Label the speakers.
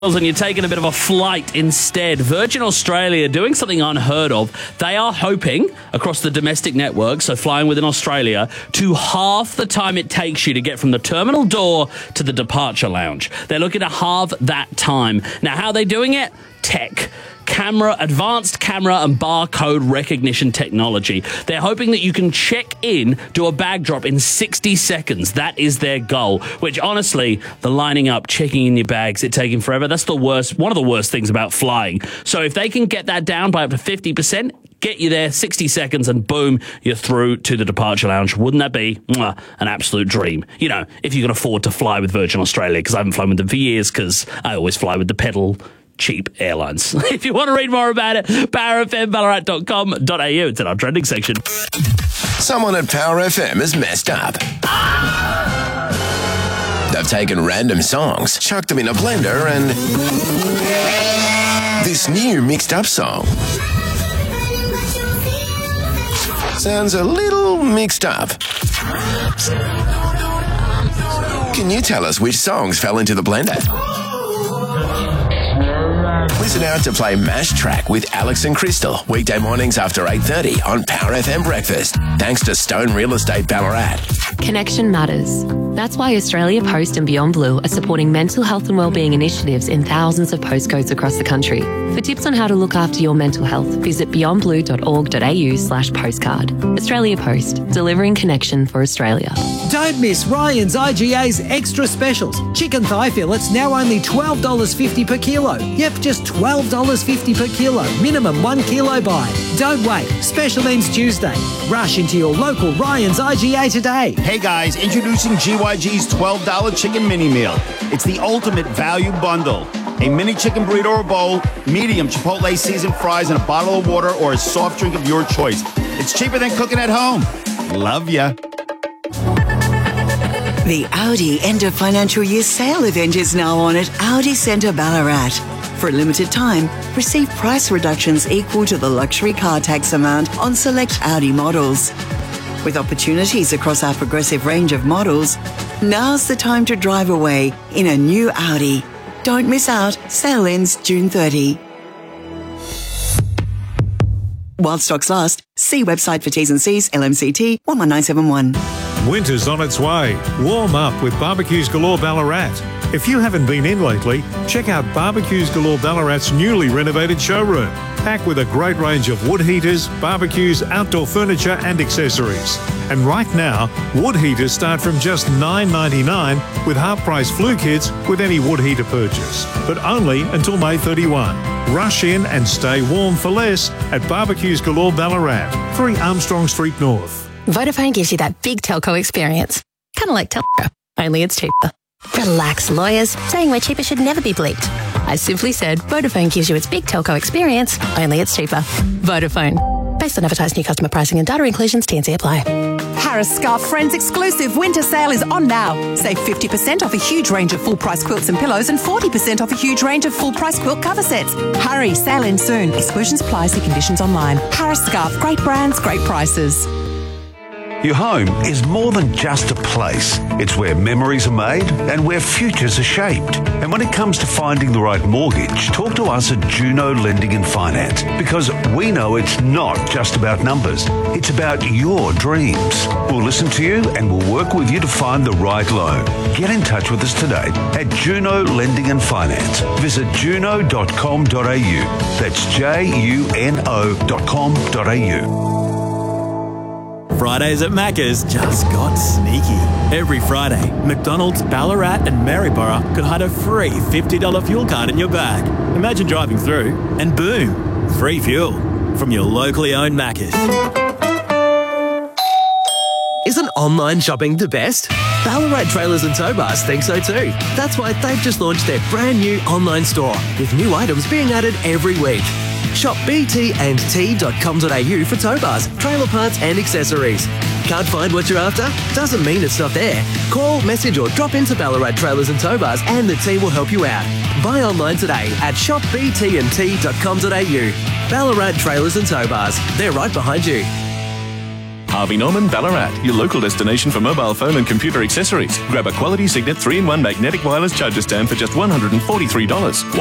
Speaker 1: And you're taking a bit of a flight instead. Virgin Australia doing something unheard of. They are hoping across the domestic network, so flying within Australia, to halve the time it takes you to get from the terminal door to the departure lounge. They're looking to halve that time. Now, how are they doing it? Tech. Advanced camera and barcode recognition technology. They're hoping that you can check in, do a bag drop in 60 seconds. That is their goal, which honestly, the lining up, checking in your bags, it taking forever, that's the worst, one of the worst things about flying. So if they can get that down by up to 50%, get you there, 60 seconds, and boom, you're through to the departure lounge. Wouldn't that be an absolute dream? You know, if you can afford to fly with Virgin Australia, because I haven't flown with them for years, because I always fly with the pedal cheap airlines. If you want to read more about it, powerfmballarat.com.au. It's in our trending section.
Speaker 2: Someone at Power FM has messed up. They've taken random songs, chucked them in a blender, and this new mixed up song sounds a little mixed up. Can you tell us which songs fell into the blender? Listen out to play Mash Track with Alex and Crystal, weekday mornings after 8:30 on Power FM Breakfast. Thanks to Stone Real Estate Ballarat.
Speaker 3: Connection matters. That's why Australia Post and Beyond Blue are supporting mental health and wellbeing initiatives in thousands of postcodes across the country. For tips on how to look after your mental health, visit beyondblue.org.au/postcard. Australia Post, delivering connection for Australia.
Speaker 4: Don't miss Ryan's IGA's extra specials. Chicken thigh fillets now only $12.50 per kilo. Yep, just $12.50 per kilo. Minimum 1 kilo buy. Don't wait. Special ends Tuesday. Rush into your local Ryan's IGA today.
Speaker 5: Hey guys, introducing GYG's $12 chicken mini meal. It's the ultimate value bundle. A mini chicken burrito or bowl, medium Chipotle seasoned fries, and a bottle of water or a soft drink of your choice. It's cheaper than cooking at home. Love ya.
Speaker 6: The Audi end of financial year sale event is now on at Audi Centre Ballarat. For a limited time, receive price reductions equal to the luxury car tax amount on select Audi models. With opportunities across our progressive range of models, now's the time to drive away in a new Audi. Don't miss out. Sale ends June 30. While stocks last, see website for T's and C's, LMCT 11971.
Speaker 7: Winter's on its way. Warm up with Barbecues Galore Ballarat. If you haven't been in lately, check out Barbecues Galore Ballarat's newly renovated showroom. Packed with a great range of wood heaters, barbecues, outdoor furniture and accessories. And right now, wood heaters start from just $9.99 with half-price flu kits with any wood heater purchase. But only until May 31. Rush in and stay warm for less at Barbecues Galore Ballarat, 3 Armstrong Street North.
Speaker 8: Vodafone gives you that big telco experience. Kind of like telco, only it's cheaper. Relax, lawyers. Saying we're cheaper should never be bleeped. I simply said Vodafone gives you its big telco experience, only it's cheaper. Vodafone. Based on advertised new customer pricing and data inclusions, T&C apply.
Speaker 9: Harris Scarf Friends exclusive winter sale is on now. Save 50% off a huge range of full-price quilts and pillows and 40% off a huge range of full-price quilt cover sets. Hurry, sale ends soon. Exclusions apply, see conditions online. Harris Scarf, great brands, great prices.
Speaker 10: Your home is more than just a place. It's where memories are made and where futures are shaped. And when it comes to finding the right mortgage, talk to us at Juno Lending and Finance, because we know it's not just about numbers. It's about your dreams. We'll listen to you and we'll work with you to find the right loan. Get in touch with us today at Juno Lending and Finance. Visit juno.com.au. That's juno.com.au.
Speaker 11: Fridays at Macca's just got sneaky. Every Friday, McDonald's, Ballarat and Maryborough could hide a free $50 fuel card in your bag. Imagine driving through and boom, free fuel from your locally owned Macca's.
Speaker 12: Isn't online shopping the best? Ballarat Trailers and Tow Bars think so too. That's why they've just launched their brand new online store with new items being added every week. Shop btandt.com.au for tow bars, trailer parts and accessories. Can't find what you're after? Doesn't mean it's not there. Call, message or drop into Ballarat Trailers and Tow Bars and the team will help you out. Buy online today at shopbtandt.com.au. Ballarat Trailers and Tow Bars. They're right behind you.
Speaker 13: Harvey Norman Ballarat, your local destination for mobile phone and computer accessories. Grab a quality Signet 3-in-1 magnetic wireless charger stand for just $143.